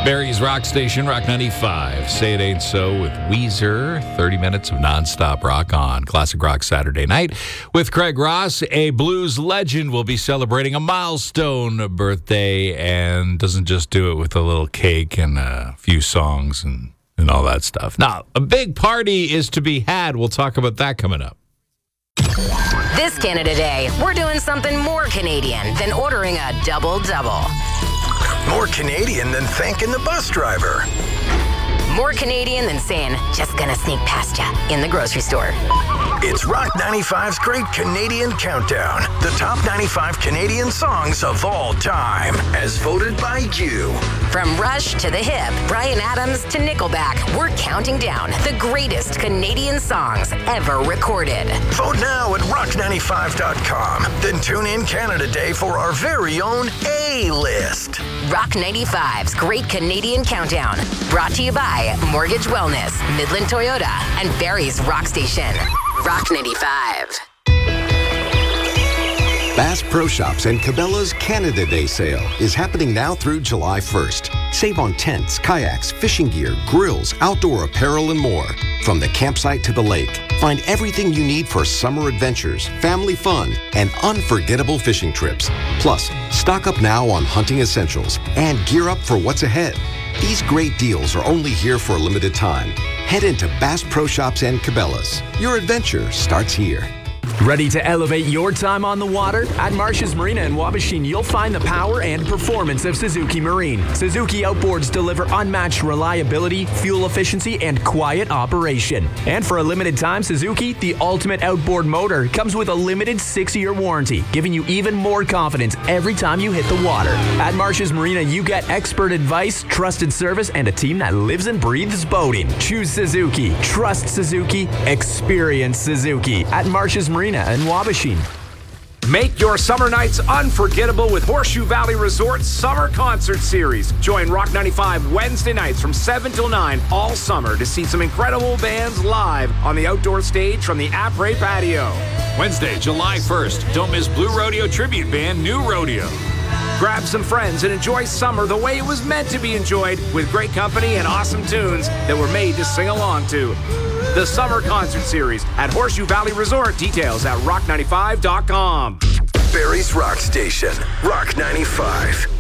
Barry's Rock Station, Rock 95. Say It Ain't So with Weezer. 30 minutes of nonstop rock on Classic Rock Saturday night with Craig Ross. A blues legend will be celebrating a milestone birthday and doesn't just do it with a little cake and a few songs and all that stuff. Now, a big party is to be had. We'll talk about that coming up. This Canada Day, we're doing something more Canadian than ordering a double-double. More Canadian than thanking the bus driver. More Canadian than saying, just gonna sneak past ya in the grocery store. It's Rock 95's Great Canadian Countdown. The top 95 Canadian songs of all time, as voted by you. From Rush to The Hip, Bryan Adams to Nickelback, we're counting down the greatest Canadian songs ever recorded. Vote now at rock95.com. Then tune in Canada Day for our very own A-list. Rock 95's Great Canadian Countdown. Brought to you by Mortgage Wellness, Midland Toyota, and Barry's Rock Station. Rock 95. Bass Pro Shops and Cabela's Canada Day sale is happening now through July 1st. Save on tents, kayaks, fishing gear, grills, outdoor apparel, and more. From the campsite to the lake, find everything you need for summer adventures, family fun, and unforgettable fishing trips. Plus, stock up now on hunting essentials and gear up for what's ahead. These great deals are only here for a limited time. Head into Bass Pro Shops and Cabela's. Your adventure starts here. Ready to elevate your time on the water? At Marsh's Marina in Wabashin, you'll find the power and performance of Suzuki Marine. Suzuki outboards deliver unmatched reliability, fuel efficiency, and quiet operation. And for a limited time, Suzuki, the ultimate outboard motor, comes with a limited 6-year warranty, giving you even more confidence every time you hit the water. At Marsh's Marina, you get expert advice, trusted service, and a team that lives and breathes boating. Choose Suzuki. Trust Suzuki. Experience Suzuki. At Marsh's Marina in Wabashin. Make your summer nights unforgettable with Horseshoe Valley Resort's Summer Concert Series. Join Rock 95 Wednesday nights from 7 till 9 all summer to see some incredible bands live on the outdoor stage from the Après Patio. Wednesday, July 1st. Don't miss Blue Rodeo tribute band New Rodeo. Grab some friends and enjoy summer the way it was meant to be enjoyed, with great company and awesome tunes that were made to sing along to. The Summer Concert Series at Horseshoe Valley Resort. Details at rock95.com. Barry's Rock Station, Rock 95.